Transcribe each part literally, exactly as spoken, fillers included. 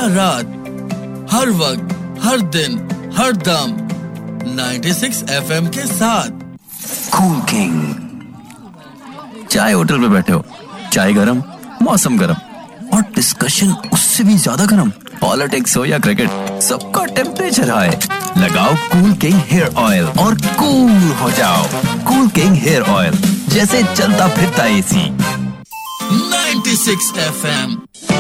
या रात, हर वक्त, हर दिन, हर दम छियानवे एफएम के साथ। Cool king. चाय होटल में बैठे हो, चाय गरम, मौसम गरम और डिस्कशन उससे भी ज्यादा गरम। पॉलिटिक्स हो या क्रिकेट, सबका टेम्परेचर हाई। लगाओ कूल किंग हेयर ऑयल और कूल हो जाओ। कूल किंग हेयर ऑयल, जैसे चलता फिरता एसी। छियानवे एफएम।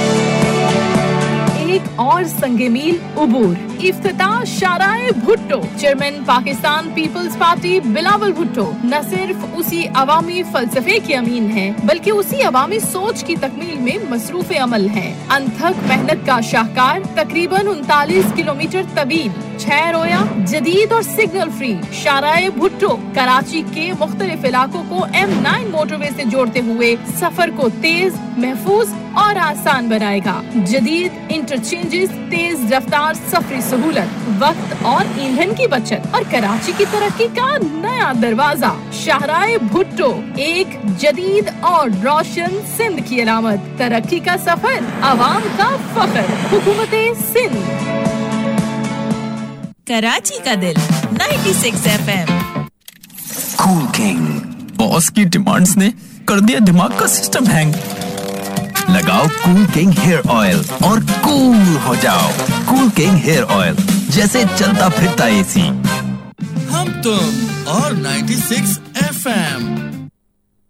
एक और संगे-मील उबूर। इफ्तिताह शाराए Bhutto. Chairman Pakistan peoples party Bilawal Bhutto न सिर्फ उसी अवामी फलसफे के अमीन हैं, बल्कि उसी अवामी सोच की तकमील में मसरूफ अमल हैं। अनथक मेहनत का शाहकार, तकरीबन उनतालीस किलोमीटर तवील, छह रोया, जदीद और सिग्नल फ्री शाराए भुट्टो कराची के मुख्तलिफ इलाकों को एम नाइन मोटरवे से जोड़ते हुए सफर को तेज, महफूज और आसान बनाएगा। जदीद इंटरचेंजेस, तेज रफ्तार सफरी सहूलत, वक्त और ईंधन की बचत और कराची की तरक्की का नया दरवाजा। शाहराए भुट्टो, एक जदीद और रोशन सिंध की अलामत। तरक्की का सफर, आवाम का फख्र। हुकूमते सिंध। कराची का दिल छियानवे एफएम। Cool king. बॉस की डिमांड्स ने कर दिया दिमाग का सिस्टम हैंग। लगाओ कूल किंग हेयर ऑयल और कूल हो जाओ। कूल किंग हेयर ऑयल, जैसे चलता फिरता एसी। हम तुम और छियानवे एफएम।